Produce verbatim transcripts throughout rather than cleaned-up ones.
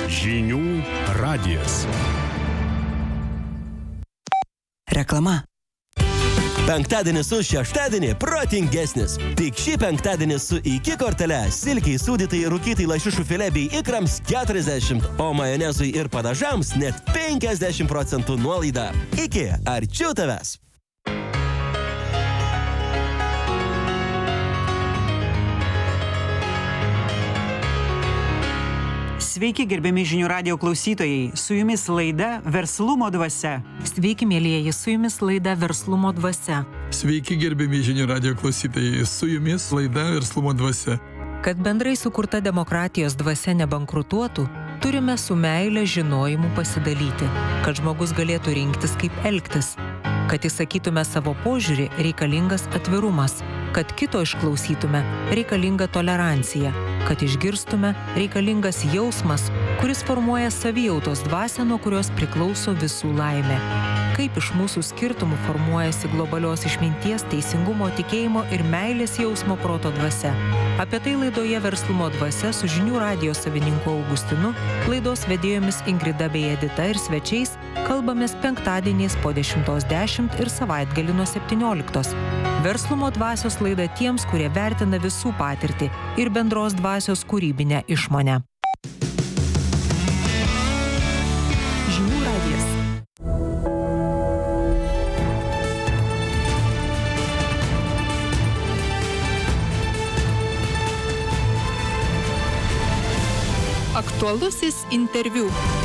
Žinių radijas. Reklama. Penktadienis už šeštadienį protingesnis. Tik šį penktadienį su iki kortele silkiai sūdytai rūkytai lašišų filė bei ikrams keturiasdešimt, o majonezui ir padažams net penkiasdešimt procentų nuolaida. Iki, arčiau tavęs. Sveiki, gerbiami Žinių radijo klausytojai. Su jumis laida Verslumo dvasia. Sveiki, mėlyjeji, su jumis laida Verslumo dvasia. Sveiki, gerbiami Žinių radijo klausytojai. Su jumis laida Verslumo dvasia. Kad bendrai sukurta demokratijos dvasia nebankrutuotų, turime su meile žinojimu pasidalyti, kad žmogus galėtų rinktis, kaip elgtis. Kad įsakytume savo požiūrį, reikalingas atvirumas. Kad kito išklausytume, reikalinga tolerancija. Kad išgirstume, reikalingas jausmas, kuris formuoja savijautos dvasią, nuo kurios priklauso visų laimė. Kaip iš mūsų skirtumų formuojasi globalios išminties, teisingumo, tikėjimo ir meilės jausmo proto dvasia. Apie tai laidoje Verslumo dvasia su Žinių radijo savininku Augustinu, laidos vedėjomis Ingrida bei Edita ir svečiais kalbamės penktadieniais po dešimtos dešimt ir savaitgalį nuo septynioliktos. Verslumo dvasios laida tiems, kurie vertina visų patirtį ir bendros dvasios kūrybinę išmonę. Žinių radijas. Aktualusis interviu.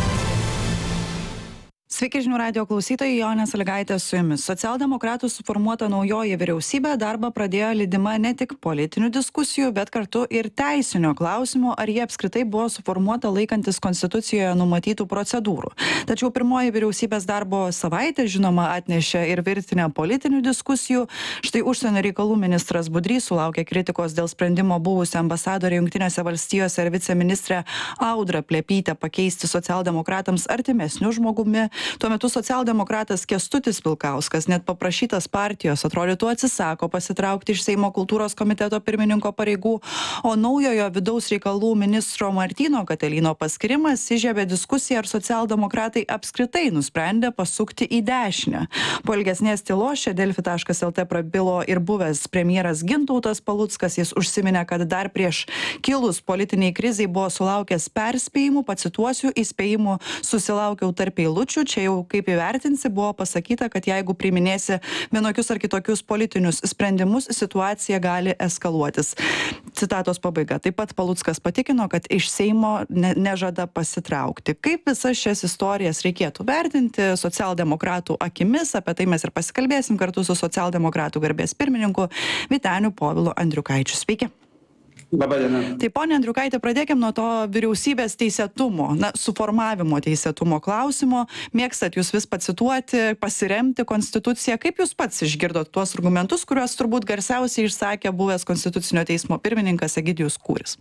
Sveiki, Žinių radijo klausytojai, Jonė Sąlygaitė su jumis. Socialdemokratų suformuota naujoji vyriausybė darbą pradėjo lydima ne tik politinių diskusijų, bet kartu ir teisinio klausimo, ar jie apskritai buvo suformuota laikantis Konstitucijoje numatytų procedūrų. Tačiau pirmoji vyriausybės darbo savaitė, žinoma, atnešė ir virtinę politinių diskusijų. Štai užsienio reikalų ministras Budrys sulaukė kritikos dėl sprendimo buvusią ambasadorę Jungtinėse valstijose ir viceministrę Audrą Plepytę pakeisti socialdemokratams artimesniu žmogumi. Tuo metu socialdemokratas Kęstutis Vilkauskas, net paprašytas partijos, atrodytų atsisako pasitraukti iš Seimo kultūros komiteto pirmininko pareigų, o naujojo vidaus reikalų ministro Martyno Katelyno paskirimas įžiebė diskusiją, ar socialdemokratai apskritai nusprendė pasukti į dešinę. Po ilgesnės tylos čia delfi taškas lt prabilo ir buvęs premjeras Gintautas Paluckas. Jis užsiminė, kad dar prieš kilus politiniai krizai buvo sulaukęs perspėjimų, pacituosiu, įspėjimų susilaukiau tarp eilučių. Čia jau kaip įvertinsi, buvo pasakyta, kad jeigu priiminėsi vienokius ar kitokius politinius sprendimus, situacija gali eskaluotis. Citatos pabaiga. Taip pat Paluckas patikino, kad iš Seimo ne, nežada pasitraukti. Kaip visas šias istorijas reikėtų vertinti socialdemokratų akimis? Apie tai mes ir pasikalbėsim kartu su socialdemokratų garbės pirmininku Vyteniu Povilu Andriukaičiu. Sveiki. Labadiena. Tai, ponia Andriukaitė, pradėkim nuo to vyriausybės teisėtumo, na, suformavimo teisėtumo klausimo. Mėgstat jūs vis pacituoti, pasiremti Konstituciją. Kaip jūs pats išgirdot tuos argumentus, kuriuos turbūt garsiausiai išsakė buvęs Konstitucinio teismo pirmininkas Egidijus Kūris?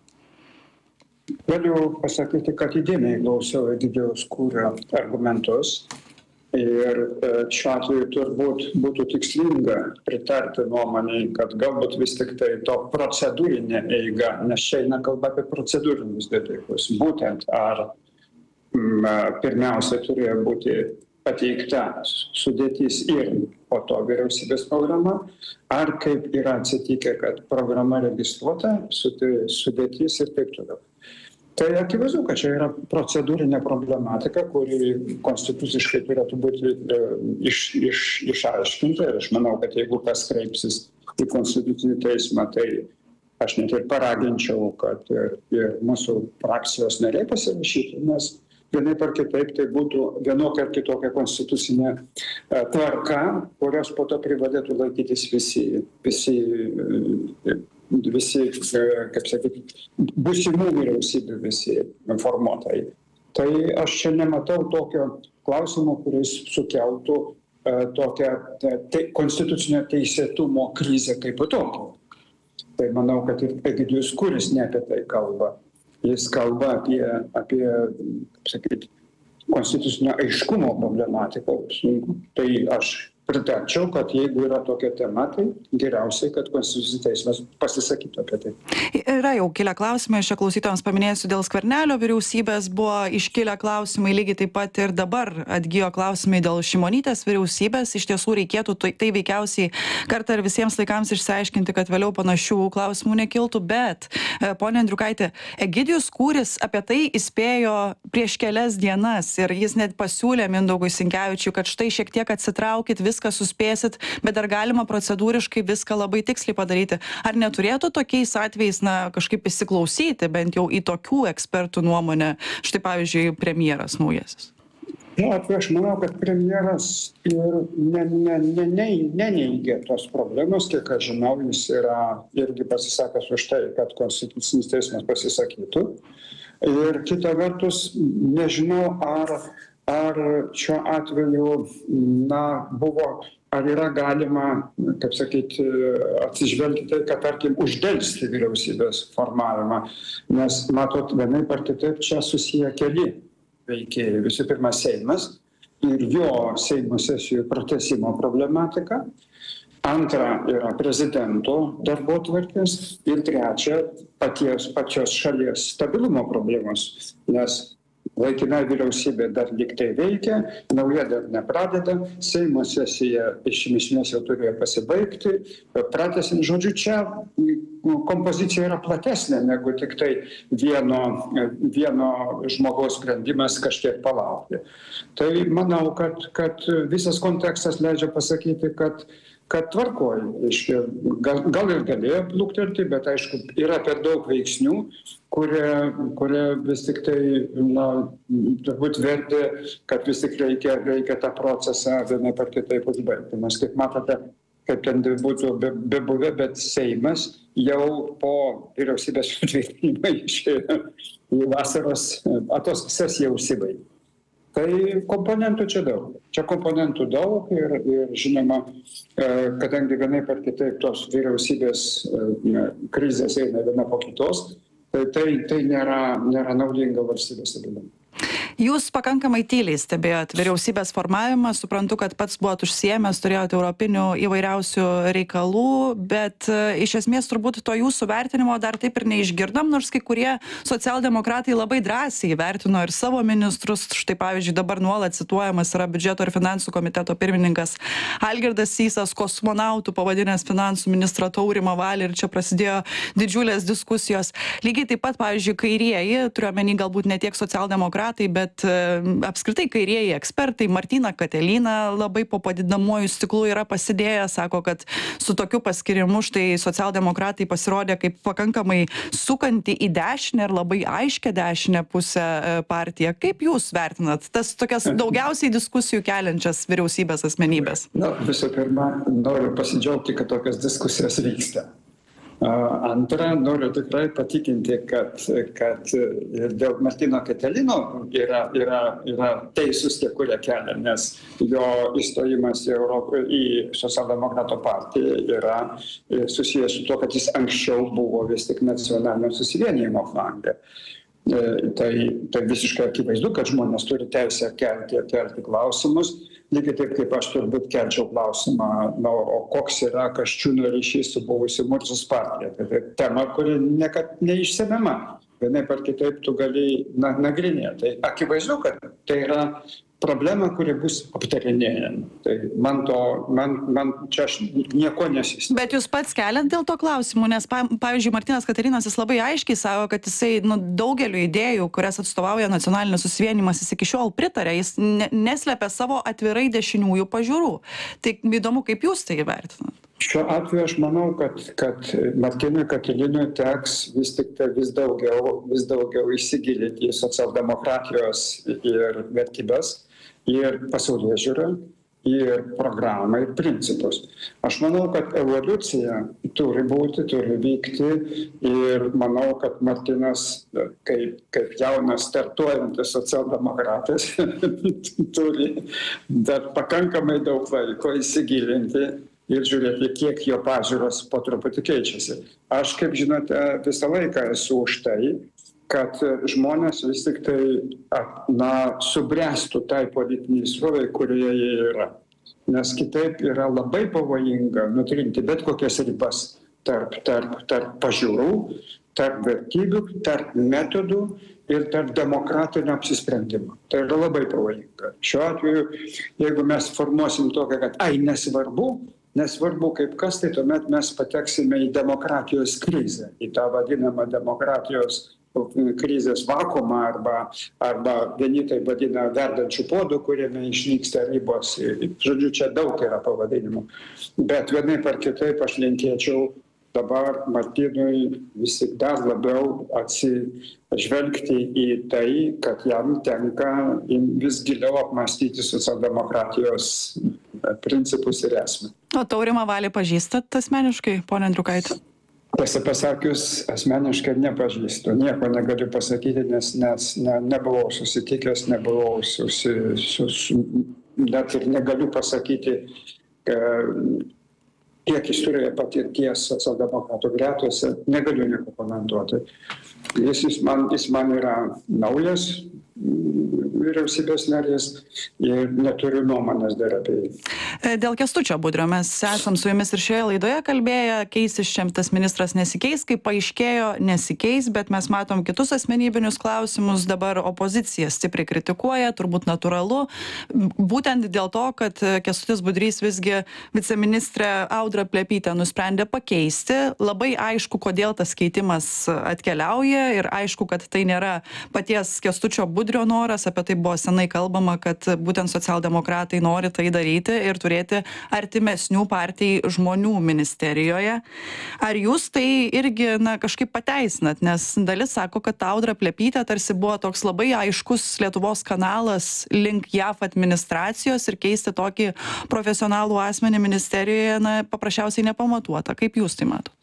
Galiu pasakyti, kad įdėmiai klausiau Egidijaus Kūrio argumentus. Ir šiuo atveju turbūt būtų tikslinga pritarti nuomonei, kad galbūt vis tik tai to procedūrinė eiga, nes čia eina kalba apie procedūrinius dalykus. Būtent ar m, pirmiausia turėjo būti pateikta sudėtis ir po to vyriausybės programa, ar kaip yra atsitikę, kad programa registruota, sudėtis ir taip toliau. Tai akivaizdu, kad čia yra procedūrinė problematika, kuri konstituciškai turėtų būti e, iš, iš, išaiškinta. Ir aš manau, kad jeigu kas kreipsis į Konstitucinį teismą, tai aš net ir paraginčiau, kad ir, ir mūsų frakcijos nariai pasirašytų, nes vienaip ar kitaip tai būtų vienokia ar kitokia konstitucinė e, tvarka, kurios po to privalėtų laikytis visi, visi e, visi, kaip sakyti, būsimų vyriausybių visi formuotojai. Tai aš čia nematau tokio klausimo, kuris sukeltų uh, tokią te, konstitucinio teisėtumo krizę kaip tokią. Tai manau, kad ir Egidijus Kūris ne apie tai kalba. Jis kalba apie, apie kaip sakyti, konstitucinio aiškumo problematiką. Tai aš pritarčiau, kad jeigu yra tokia tema, tai geriausiai, kad Konstitucinis teismas pasisakytų apie tai. Yra jau kilę klausimai, aš čia klausytojams paminėsiu, dėl Skvernelio vyriausybės buvo iškilę klausimai, lygiai taip pat ir dabar atgijo klausimai dėl Šimonytės vyriausybės. Iš tiesų reikėtų tai, tai veikiausiai kartą ir visiems laikams išsiaiškinti, kad vėliau panašių klausimų nekiltų, bet, ponia Andriukaitė, Egidijus Kūris apie tai įspėjo prieš kelias dienas ir jis net pasiūlė Mindaugui Sinkevičiui, kad štai šiek tiek atsitraukit, viską suspėsit, bet dar galima procedūriškai viską labai tiksliai padaryti. Ar neturėtų tokiais atvejais, na, kažkaip įsiklausyti bent jau į tokių ekspertų nuomonę, štai pavyzdžiui, premjeras naujasis? Šiuo atveju aš manau, kad premjeras ir ne, ne, ne, ne, neneigia tos problemos, kiek aš žinau, jis yra irgi pasisakęs už tai, kad Konstitucinis teismas pasisakytų. Ir kita vertus, nežinau, ar Ar šiuo atveju, na, buvo, ar yra galima, kaip sakyti, atsižvelgti tai, kad, tarkim, uždelsti vyriausybės formavimą, nes, matot, vienaip ar kitaip čia susiję keli veikėjai. Visų pirma, Seimas ir jo Seimo sesijų pratęsimo problematika. Antra yra prezidento darbotvarkės ir trečia paties, pačios šalies stabilumo problemos, nes laikina vyriausybė dar lyg tai veikia, nauja dar nepradeda, Seimo sesija iš esmės jau turėjo pasibaigti, pratęsint, žodžiu, čia kompozicija yra platesnė negu tik tai vieno, vieno žmogaus sprendimas kažkiek palaukti. Tai manau, kad, kad visas kontekstas leidžia pasakyti, kad kad tvarkoj, gal, gal ir galėjo luktelti, bet aišku, yra per daug veiksnių, kurie, kurie vis tik tai, na, turbūt vertė, kad vis tik reikia, reikia tą procesą vienaip ar kitaip užbaigti. Nes kaip matote, kaip ten būtų be, be buvę, bet Seimas jau po vyriausybės sutvirtinimo išėjo į vasaros atostogų sesiją užsibaigė. Tai komponentų čia daug. Čia komponentų daug ir, ir žinoma, kadangi vienaip ar kitaip tos vyriausybės krizės eina viena po kitos, tai tai, tai nėra, nėra naudinga valstybės stabilumui. Jūs pakankamai tyliai stebėjot vyriausybės formavimą, suprantu, kad pats buvot užsiėmęs, turėjot europinių įvairiausių reikalų, bet iš esmės turbūt to jūsų vertinimo dar taip ir neišgirdom, nors kai kurie socialdemokratai labai drąsiai vertino ir savo ministrus. Štai pavyzdžiui, dabar nuolat cituojamas yra biudžeto ir finansų komiteto pirmininkas Algirdas Sysas, kosmonautų pavadinęs finansų ministrą Taurimą Valį, ir čia prasidėjo didžiulės diskusijos. Lygiai taip pat, pavyzdžiui, kairieji, turiuomenį galbūt ne tiek socialdemokratai, bet bet apskritai kairieji ekspertai Martyną Kateliną labai po padidinamuoju stiklu yra pasidėję, sako, kad su tokiu paskirimu štai socialdemokratai pasirodė kaip pakankamai sukanti į dešinę ir labai aiškę dešinę pusę partiją. Kaip jūs vertinat tas tokias daugiausiai diskusijų keliančias vyriausybės asmenybės? Na, visų pirma, noriu pasidžiaugti, kad tokios diskusijos vyksta. Antra, noriu tikrai patikinti, kad, kad ir dėl Martyno Katelino yra, yra, yra teisūs tie, kurie kelia, nes jo įstojimas į, Europą, į socialdemokratų partiją yra susijęs su to, kad jis anksčiau buvo vis tik nacionalinio susivienijimo flange. Tai, tai visiškai akivaizdu, kad žmonės turi teisę kelti, kelti klausimus. Lygiai taip, kaip aš turbūt kelčiau klausimą, na, o koks yra Kasčiūno ryšys su buvusiu Mursos partija. Tai tema, kuri niekad neišsemiama. Vienaip ar kitaip tu gali na, nagrinėti. Tai akivaizdu, kad tai yra problema, kuri bus aptarinėjama. Tai man, to, man, man čia aš nieko nesisitikiu. Bet jūs pats keliat dėl to klausimų, nes, pavyzdžiui, Martynas Katelinas jis labai aiškiai sako, kad jisai nu, daugeliu idėjų, kurias atstovauja nacionalinis susivienimas, jis iki šiol pritarė, jis ne, neslepia savo atvirai dešiniųjų pažiūrų. Tai įdomu, kaip jūs tai įvertinat. Šiuo atveju aš manau, kad, kad Martynui Katelinui teks vis tik tai vis daugiau, vis daugiau įsigilinti į socialdemokratijos ir vertybės, ir pasaulėžiūrą, ir programą, ir principus. Aš manau, kad evoliucija turi būti, turi vykti, ir manau, kad Martynas, kaip, kaip jaunas startuojantis socialdemokratas, turi dar pakankamai daug laiko įsigilinti ir žiūrėti, kiek jo pažiūros po truputį keičiasi. Aš, kaip žinote, visą laiką esu už tai, kad žmonės vis tik tai na, subręstų tai politiniai srovai, kurioje jie yra. nes kitaip yra labai pavojinga nutrinti bet kokias ribas tarp, tarp, tarp pažiūrų, tarp vertybių, tarp metodų ir tarp demokratinio apsisprendimo. Tai yra labai pavojinga. Šiuo atveju, jeigu mes formuosim tokią, kad ai nesvarbu, nesvarbu kaip kas, tai tuomet mes pateksime į demokratijos krizę, į tą vadinamą demokratijos krizės vakuumą arba, arba vieni tai vadina verdančių puodų, kuriame išnyksta ribos. Žodžiu, čia daug yra pavadinimų. Bet vienaip ar kitaip aš linkėčiau dabar Martynui vis tik dar labiau atsižvelgti į tai, kad jam tenka vis giliau apmąstyti socialdemokratijos principus ir esmę. O Taurimą Valį pažįstat asmeniškai, ponia Andriukaitė? Tiesą pasakius, asmeniškai nepažįstu. Nieko negaliu pasakyti, nes, nes ne, nebuvau susitikęs, nebuvau susi, sus, net ir negaliu pasakyti, kiek jis turėjo patirties socialdemokratų gretose, negaliu nieko komentuoti. Jis, jis, man, jis man yra naujas vyriausybės narės ir neturiu nuomonės dar apie jį. Dėl Kęstučio Budrio mes esam su jumis ir šioje laidoje kalbėję, keisis šiam tas ministras nesikeis, kaip paaiškėjo, nesikeis, bet mes matom kitus asmenybinius klausimus, dabar opozicija stipriai kritikuoja, turbūt natūralu, būtent dėl to, kad Kęstutis Budrys visgi viceministrė Audrą Plepytę nusprendė pakeisti. Labai aišku, kodėl tas keitimas atkeliauja ir aišku, kad tai nėra paties Kęstučio Budrio noras, apie tai buvo senai kalbama, kad būtent socialdemokratai nori tai daryti ir turėti artimesnių partijai žmonių ministerijoje. Ar jūs tai irgi na, kažkaip pateisinat, nes dalis sako, kad Audra Plepytė tarsi buvo toks labai aiškus Lietuvos kanalas link J A F administracijos ir keisti tokį profesionalų asmenį ministerijoje na, paprasčiausiai nepamatuota. Kaip jūs tai matot?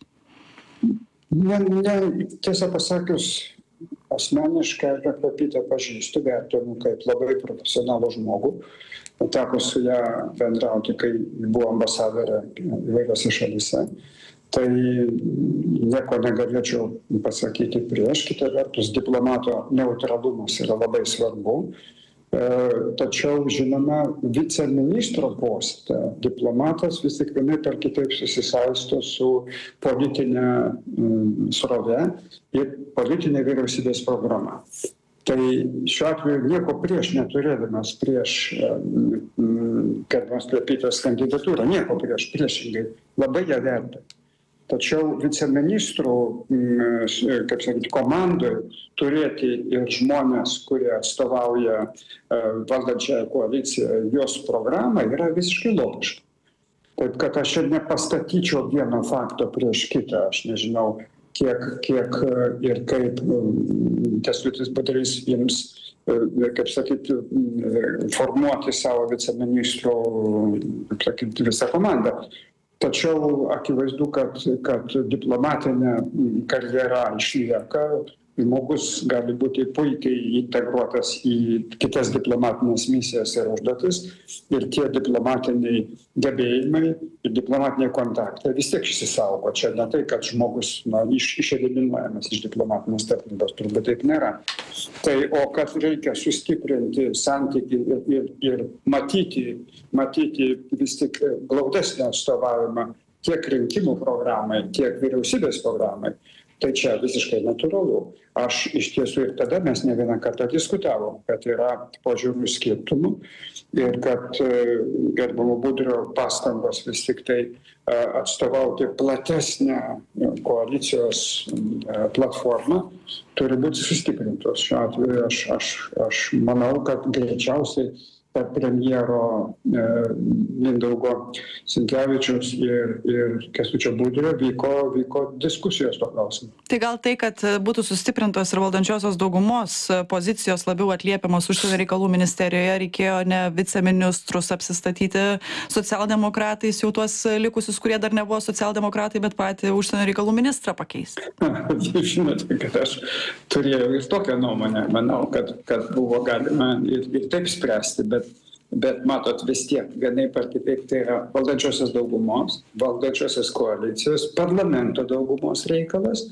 Ne, ne, tiesą pasakius, asmeniškai Audrą Plepytę pažįstu, vertinu kaip labai profesionalų žmogų. Teko su ją bendrauti, kai buvo ambasadorė įvairiose šalyse. Tai nieko negalėčiau pasakyti prieš. Kita vertus, diplomato neutralumas yra labai svarbu. Tačiau, žinoma, viceministro poste diplomatas vis tik vienaip ar kitaip susisaisto su politinė srove ir politinė vyriausybės programa. Tai šiuo atveju nieko prieš neturėdamas prieš gerbiamos Plepytės kandidatūrą, nieko prieš, priešingai, labai ją vertinu. Tačiau viceministrų, kaip sakyti, komandai turėti ir žmonės, kurie atstovauja valdančiąją koaliciją, jos programą, yra visiškai logiška. Taip, kad aš ir nepastatyčiau vieno fakto prieš kitą, aš nežinau, kiek, kiek ir kaip Kęstutis Budrys jiems, kaip sakyti, formuoti savo viceministrų, kaip sakyti, visą komandą. Tačiau akivaizdu, kad, kad diplomatinė karjera išlieka, žmogus gali būti puikiai integruotas į kitas diplomatinės misijas ir užduotis ir tie diplomatiniai gebėjimai ir diplomatiniai kontaktai vis tiek išsisaugo. Čia ne tai, kad žmogus na, iš, išeliminuojamas iš diplomatinės tarnybos, turbūt taip nėra. Tai, o kad reikia sustiprinti santykį ir, ir, ir matyti, matyti vis tik glaudesnį atstovavimą tiek rinkimų programai, tiek vyriausybės programai, tai čia visiškai natūralu. Aš iš tiesų ir tada mes ne vieną kartą diskutavom, kad yra požiūrių skirtumų ir kad gerbiamo Budrio pastangos vis tik tai atstovauti platesnę koalicijos platformą turi būti sustiprintos. Šiuo atveju aš, aš, aš manau, kad greičiausiai tarp premjero e, Mindaugo Sinkevičiaus ir, ir Kęstučio Budrio vyko, vyko diskusijos to klausimu. Tai gal tai, kad būtų sustiprintos ir valdančiosios daugumos pozicijos labiau atliepiamos užsienio reikalų ministerijoje, reikėjo ne viceministrus apsistatyti socialdemokratais, jau tuos likusius, kurie dar nebuvo socialdemokratai, bet patį užsienio reikalų ministrą pakeisti. Žinote, kad aš turėjau ir tokią nuomonę. Manau, kad, kad buvo galima ir, ir taip spręsti, bet Bet matot, vis tiek, vienaip ar kitaip, tai yra valdančiosios daugumos, valdančiosios koalicijos, parlamento daugumos reikalas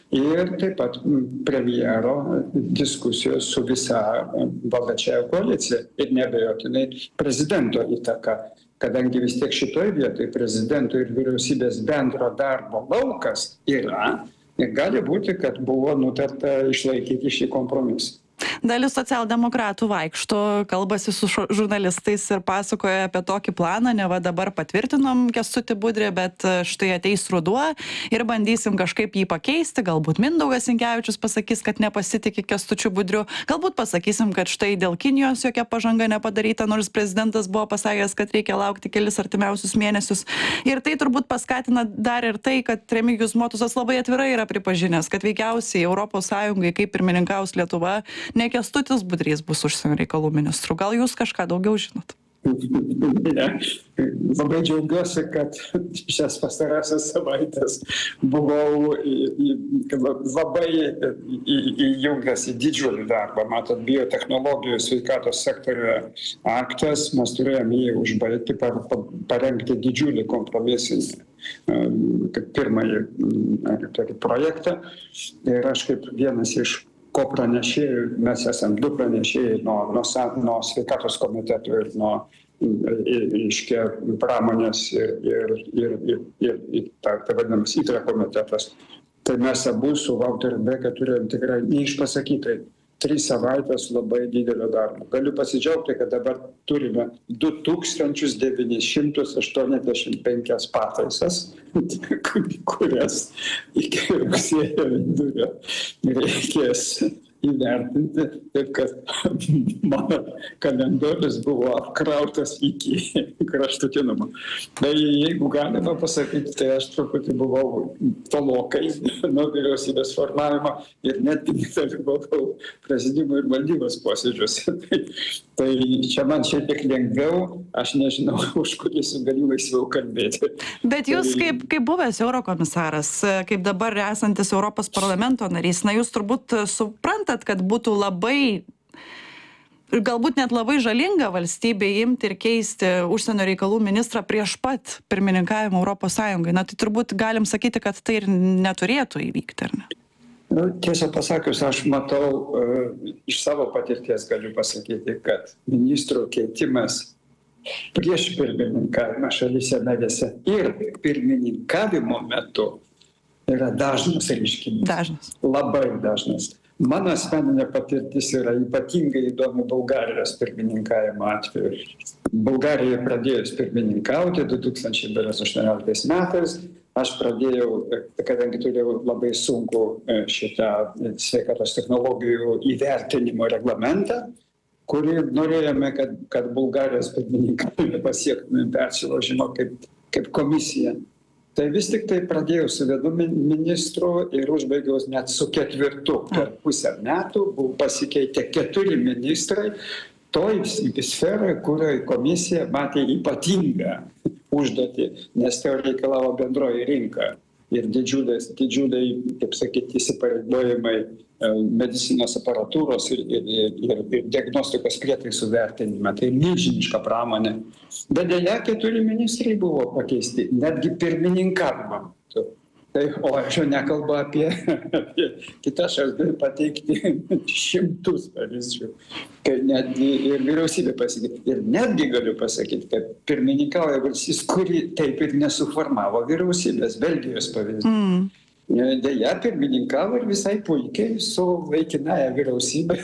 ir taip pat premjero diskusijos su visa valdančiaja koalicija ir neabejotinai prezidento įtaka. kadangi vis tiek šitoj vietoj prezidento ir vyriausybės bendro darbo laukas yra, gali būti, kad buvo nutarta išlaikyti šį kompromisą. Dalis socialdemokratų vaikšto, kalbasi su žurnalistais ir pasakoja apie tokį planą, ne va dabar patvirtinom Kęstutį Budrį, bet štai ateis ruduo ir bandysim kažkaip jį pakeisti. Galbūt Mindaugas Sinkevičius pasakys, kad nepasitikė Kęstučiu Budriu. Galbūt pasakysim, kad štai dėl Kinijos jokia pažanga nepadaryta, nors prezidentas buvo pasakęs, kad reikia laukti kelis artimiausius mėnesius. Ir tai turbūt paskatina dar ir tai, kad Remigijus Motuzas labai atvirai yra pripažinęs, kad veikiausiai Europos Sąjungai, kaip pirmininkaus Lietuva, ne Kęstutis Budrys bus užsienio reikalų ministru. Gal jūs kažką daugiau žinot? Ne. Labai džiaugiuosi, kad šias pastarąsias savaitės buvau labai įjungęs į didžiulį darbą. Matot, biotechnologijų sveikatos sektoriuje aktas, mes turėjome jį užbaigti, parengti didžiulį kompromisinį kaip pirmąjį projektą. Ir aš kaip vienas iš ko pranešėjų, mes esam du pranešėjai nuo, nuo, nuo sveikatos komitetų ir nuo iškia pramonės ir, ir, ir, ir, ir, ir ta, ta vadinamas įtre komitetas. Tai mes abu su Valteriu Beke turėjom tikrai neišpasakytai tris savaitės labai didelio darbo. Galiu pasidžiaugti, kad dabar turime du tūkstančius devynis šimtus aštuoniasdešimt penkias pataisas, kurias iki rugsėjo vidurio reikės įvertinti, taip kad mano kalendorius buvo apkrautas iki kraštutinumo. Tai jeigu galima pasakyti, tai aš truputį buvau tolokai nuo vyriausybės formavimo ir netgi nedalyvavau prezidiumo ir valdybos posėdžiuose. Tai, tai čia man šiek tiek lengviau, aš nežinau, už kurį galiu laisviau kalbėti. Bet jūs tai... kaip, kaip buvęs eurokomisaras, kaip dabar esantis Europos parlamento narys, na jūs turbūt suprantate, kad būtų labai, galbūt net labai žalinga valstybei imti ir keisti užsienio reikalų ministrą prieš pat pirmininkavimą Europos Sąjungai. Na tai turbūt galim sakyti, kad tai ir neturėtų įvykti, ar ne? Nu, tiesą pasakius, aš matau, uh, iš savo patirties galiu pasakyti, kad ministrų keitimas prieš pirmininkavimą šalyse narėse ir pirmininkavimo metu yra dažnas reiškinys. Dažnas. Labai dažnas. Mano asmeninė patirtis yra ypatingai įdomi Bulgarijos pirmininkavimo atveju. Bulgarija pradėjus pirmininkauti du tūkstančiai aštuonioliktais metais, aš pradėjau, kadangi turėjau labai sunku šitą sveikatos technologijų įvertinimo reglamentą, kurį norėjome, kad, kad Bulgarijos pirmininkavime pasiektume persilaužimo kaip, kaip komisija. Tai vis tik tai pradėjau su vienu ministru ir užbaigiau net su ketvirtu. Per pusę metų buvo pasikeitę keturi ministrai toj sferoje, kurioje komisija matė ypatingą užduotį, nes tai reikalavo bendroji rinka ir didžiuliai, didžiuliai kaip sakyti, įsipareigojimai medicinos aparatūros ir, ir, ir, ir diagnostikos prietaisų vertinime. Tai milžiniška pramonė. Bet dėja keturi ministrai buvo pakeisti, netgi pirmininkavimą. Tai, o aš jau nekalbu apie, apie kitas, aš galiu pateikti šimtus pavyzdžių, kai netgi ir vyriausybė pasakyti. Ir netgi galiu pasakyti, kad pirmininkauja valstybė, kuri taip ir nesuformavo vyriausybės, Belgijos pavyzdys. Mm. Deja, pirmininkavo ir visai puikiai su laikinaja vyriausybė.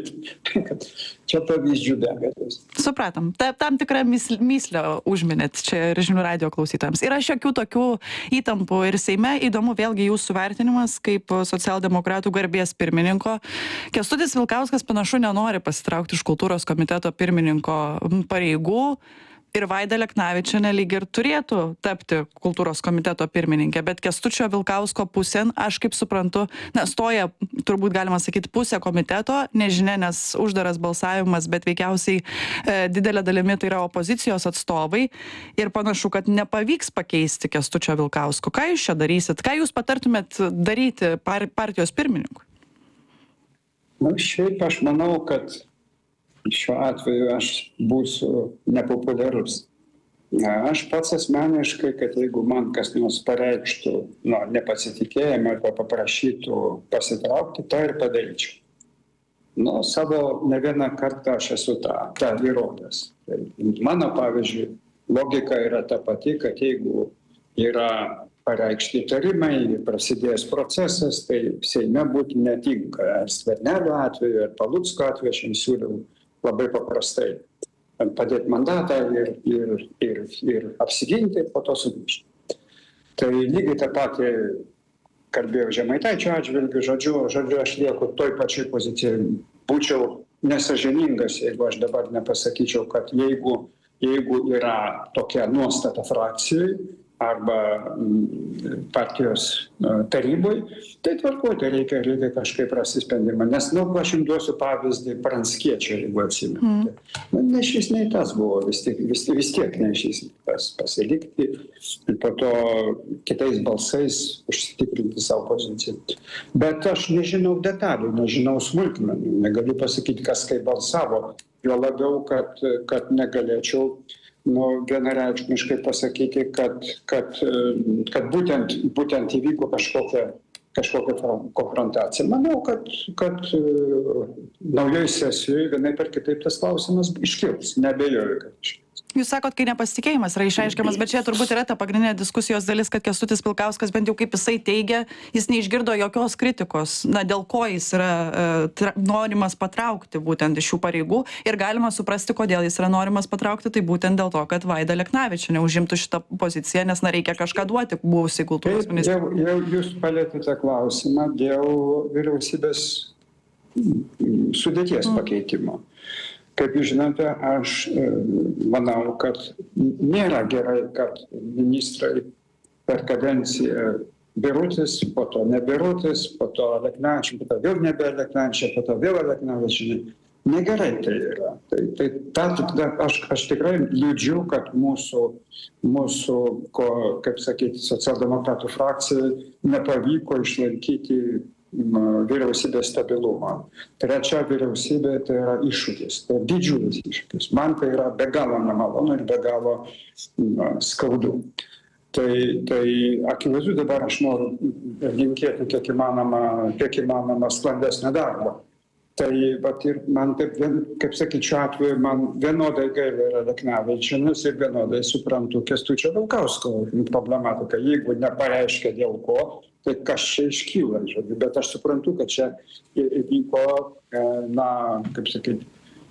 Čia pavyzdžių begalės. Supratom. Ta, tam tikrą myslę užminėt čia ir žinių radijo klausytojams. Yra šiokių tokių įtampų ir Seime. Įdomu vėlgi jūsų vertinimas kaip socialdemokratų garbės pirmininko. Kęstutis Vilkauskas panašu nenori pasitraukti iš kultūros komiteto pirmininko pareigų. Ir Vaida Leknavičienė lyg ir turėtų tapti kultūros komiteto pirmininkė, bet Kęstučio Vilkausko pusėn, aš kaip suprantu, na, stoja, turbūt galima sakyti, pusė komiteto, nežinia, nes uždaras balsavimas, bet veikiausiai e, didelė dalimi tai yra opozicijos atstovai ir panašu, kad nepavyks pakeisti Kęstučio Vilkausko. Ką jūs čia darysit? Ką jūs patartumėt daryti par, partijos pirmininkui? Na, šiaip aš manau, kad šiuo atveju aš būsiu nepopuliarus. Aš pats asmeniškai, kad jeigu man kas nors pareikštų nu, nepasitikėjimą arba paprašytų pasitraukti, tą ir padaryčiau. Nu, savo ne vieną kartą aš esu tą, tą įrodęs. Tai mano, pavyzdžiui, logika yra ta pati, kad jeigu yra pareikšti įtarimai, prasidėjęs procesas, tai Seime būti netinka. Ar Skvernelio atveju, ar Palucko atveju, aš jums siūliau labai paprastai padėti mandatą ir, ir, ir, ir apsiginti ir po to sugrįžti. Tai lygiai tą patį kalbėjau Žemaitaičio atžvilgiu, žodžiu, žodžiu, aš lieku toj pačioj pozicijai. Būčiau nesąžiningas, jeigu aš dabar nepasakyčiau, kad jeigu, jeigu yra tokia nuostata frakcijai, arba partijos taryboj, tai tvarkoj, tai reikia, reikia kažkaip rasti sprendimą. Nes, nu, aš jums duosiu pavyzdį Pranckiečio, jeigu atsimenate. Mm. Ne šis nei tas buvo, vis tiek, vis, vis tiek ne šis nei tas pasilikti ir po to kitais balsais užsitikrinti savo poziciją. Bet aš nežinau detalių, nežinau smulkmenų, negaliu pasakyti, kas kaip balsavo, jo labiau, kad, kad negalėčiau nu, vienareikšmiškai pasakyti, kad, kad, kad būtent, būtent įvyko kažkokia, kažkokia konfrontacija. Manau, kad, kad naujoje sesijoje vienai per kitaip tas klausimas iškils, neabejoju, kad iškils. Jūs sakot, kai nepasitikėjimas yra išreiškiamas, bet čia turbūt yra ta pagrindinė diskusijos dalis, kad Kęstutis Pilkauskas, bent jau kaip jisai teigia, jis neišgirdo jokios kritikos, na, dėl ko jis yra tra, norimas patraukti būtent iš šių pareigų ir galima suprasti, kodėl jis yra norimas patraukti, tai būtent dėl to, kad Vaida Aleknavičienė užimtų šitą poziciją, nes na, reikia kažką duoti buvusiai kultūros ministrui. Jau, jau jūs palėtėte klausimą dėl vyriausybės sudėties mm. pakeitimo. Kaip jūs žinote, aš manau, kad nėra gerai, kad ministrai per kadenciją Birutis, po to ne Birutis, po to Aleknavičienė, po to vėl nebe Aleknavičienė, po to vėl Aleknavičienė. Negerai tai yra. Tai, tai ta, ta, aš, aš tikrai liūdžiu, kad mūsų, mūsų ko, kaip sakyti, socialdemokratų frakcijai nepavyko išlaikyti vyriausybės stabilumą. Trečia vyriausybė tai yra iššūkis, tai didžiulis iššūkis. Man tai yra be galo nemalonu ir be galo na, skaudu. Tai, tai akivaizdu dabar aš noriu linkėti kiek įmanoma, kiek įmanoma sklandesnio darbo. Tai vat ir man taip, kaip sakyt, šiuo atveju man vienodai gaila yra Aleknavičienės ir vienodai suprantu Kęstučio Pilkausko problematiką. Jeigu nepareiškia dėl ko, tai kas čia iškyla, žodžiu. Bet aš suprantu, kad čia įvyko, na, kaip sakyt,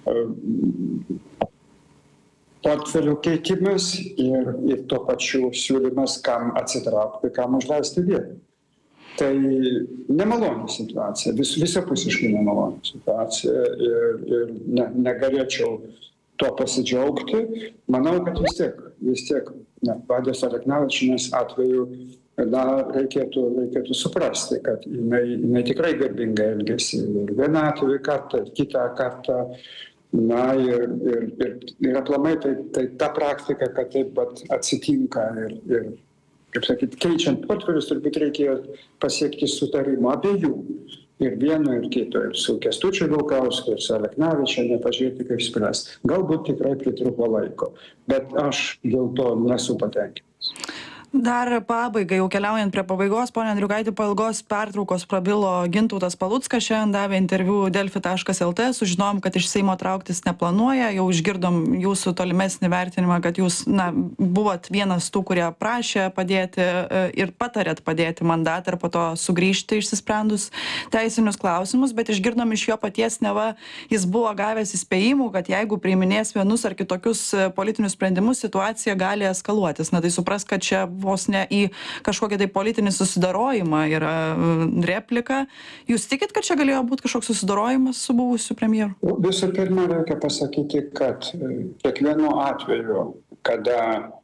portfelių keitimas ir, ir tuo pačiu siūlymas, kam atsitraukti, kam užleisti vietą. Tai nemaloni situacija, vis, visapusiškai nemaloni situacija ir, ir ne, negalėčiau to pasidžiaugti. Manau, kad vis tiek, vis tiek ne, Vaidos Aleknavičienės atveju na, reikėtų, reikėtų suprasti, kad jinai, jinai tikrai garbingai elgėsi ir vieną atveju kartą, ir kitą kartą. Na ir, ir, ir, ir aplamai tai, tai ta praktika, kad taip pat atsitinka ir, ir kaip sakyt, keičiant portfelius, turbūt reikėjo pasiekti sutarimo abiejų. Ir vieno, ir kito, ir su Kęstučiu Pilkausku, ir su Aleknavičiene, pažiūrėti, kaip spręs. Galbūt tikrai pritruko laiko, bet aš dėl to nesu patenkintas. Dar pabaigai, jau keliaujant prie pabaigos, ponia Andriukaiti, po ilgos pertraukos prabilo Gintautas Paluckas, šiandien davė interviu delfi taškas lt, sužinom, kad iš Seimo trauktis neplanuoja, jau išgirdom jūsų tolimesnį vertinimą, kad jūs na, buvot vienas tų, kurie prašė padėti ir patarėt padėti mandatą ir po to sugrįžti išsisprendus teisinius klausimus, bet išgirdom iš jo paties, neva jis buvo gavęs įspėjimų, kad jeigu priiminės vienus ar kitokius politinius sprendimus, situacija gali eskaluotis. Na tai supras, kad čia vos ne į kažkokį tai politinį susidarojimą yra replika. Jūs tikit, kad čia galėjo būti kažkoks susidarojimas su buvusiu premjeru? Visų pirma, reikia pasakyti, kad kiekvienu atveju, kada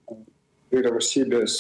vyriausybės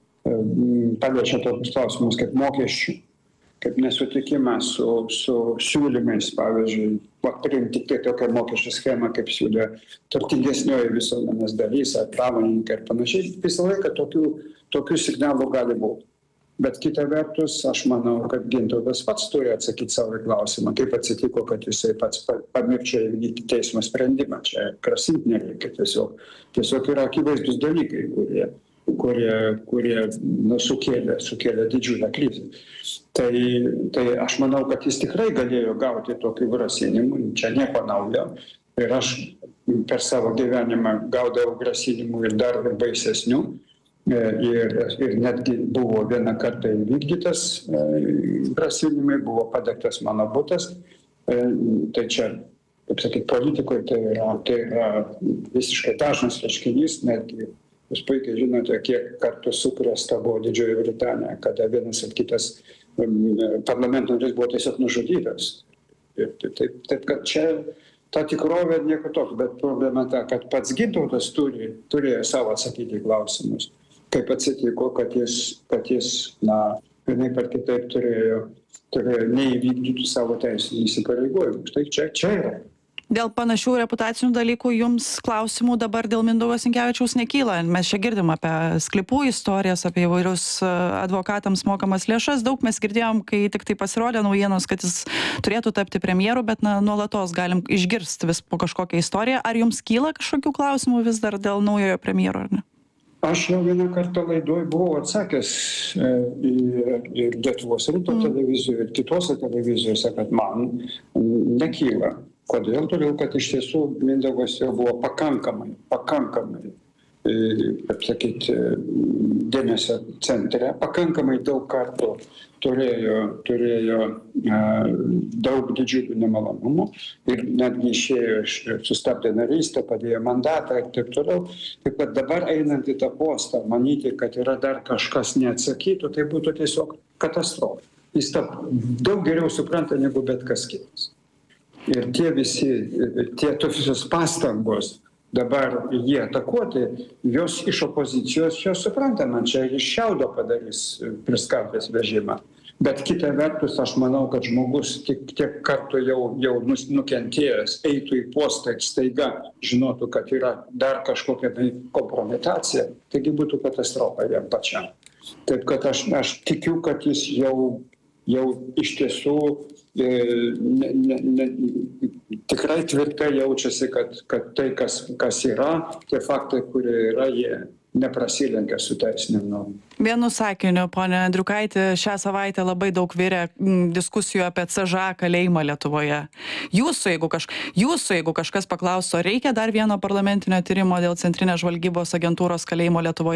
paliečia tokius klausimus kaip mokesčių, kaip nesutikimas su, su siūlymais, pavyzdžiui, priimti tik tokią mokesčių schemą, kaip siūlė turtingesnioji visuomenės dalis, ar pramoninkai ir panašiai. Visą laiką tokių, tokių signalų gali būti. Bet kita vertus, aš manau, kad Gintautas pats turi atsakyti savo klausimą, kaip atsitiko, kad jisai pats pamiršė įvykdyti teismo sprendimą. Čia krasinti nereikia, tiesiog, tiesiog yra akivaizdus dalykai, kurie kurie, kurie nu, sukėlė, sukėlė didžiulę krizę. Tai, tai aš manau, kad jis tikrai galėjo gauti tokių grasinimų, čia nieko naujo. Ir aš per savo gyvenimą gaudavo grasinimų ir dar ir baisesnių. Ir, ir netgi buvo vieną kartą įvykdytas grasinimai, buvo padegtas mano butas. Tai čia, kaip sakyti, politikoje tai yra, tai yra visiškai dažnas reiškinys, netgi jūs puikiai žinote, kiek kartų sukrėsta buvo Didžioji Britanija, kada vienas ar kitas parlamento narys buvo tiesiog nužudytas. Taip, taip, taip kad čia ta tikrovė nieko tokio, bet problema ta, kad pats Gintautas turi, turėjo savo atsakyti klausimus. Kaip atsitiko, kad jis, kad jis na, vienaip ar kitaip turėjo, turėjo neįvykdyti savo teisinių įsipareigojimų. Štai čia, čia yra. Dėl panašių reputacinių dalykų jums klausimų dabar dėl Mindaugo Sinkevičiaus nekyla. Mes čia girdim apie sklypų istorijas, apie įvairius advokatams mokamas lėšas. Daug mes girdėjom, kai tik tai pasirodė naujienos, kad jis turėtų tapti premjeru, bet na, nuolatos galim išgirsti vis po kažkokią istoriją. Ar jums kyla kažkokių klausimų vis dar dėl naujojo premjero, ar ne? Aš jau vieną kartą laidoj buvau atsakęs ir Lietuvos ryto mm. televizijoje, ir kitose televizijose, kad man nekyla. Kodėl? Todėl, kad iš tiesų Mindaugas jau buvo pakankamai, pakankamai, kaip sakyti, dėmesio centre, pakankamai daug kartų turėjo, turėjo daug didžiulių nemalonumų ir netgi išėjo, sustabdė narystę, padėjo mandatą ir taip toliau. Taip kad dabar einant į tą postą, manyti, kad yra dar kažkas neatsakytų, tai būtų tiesiog katastrofa. Jis tą daug geriau supranta negu bet kas kitas. Ir tie visi, tie visos pastangos dabar jie atakuoti, jos iš opozicijos, jos supranta, man čia iš šiaudo padarys priskalbės vežimą. Bet kita vertus, aš manau, kad žmogus tiek, tiek kartų jau, jau nukentėjęs, eitų į postą ir staiga žinotų, kad yra dar kažkokia tai kompromitacija, taigi būtų katastrofa jam pačiam. Taip kad aš, aš tikiu, kad jis jau, jau iš tiesų Ne, ne, ne, tikrai tvirtai jaučiasi, kad, kad tai, kas, kas yra, tie faktai, kurie yra, jie neprasilenkia su teisinėm normom. Vienu sakiniu, ponė Andriukaiti, šią savaitę labai daug virė diskusijų apie C Ž A kalėjimą Lietuvoje. Jūsų, jeigu, kaž... Jūsų, jeigu kažkas paklaustų, reikia dar vieno parlamentinio tyrimo dėl Centrinės žvalgybos agentūros kalėjimo Lietuvoje?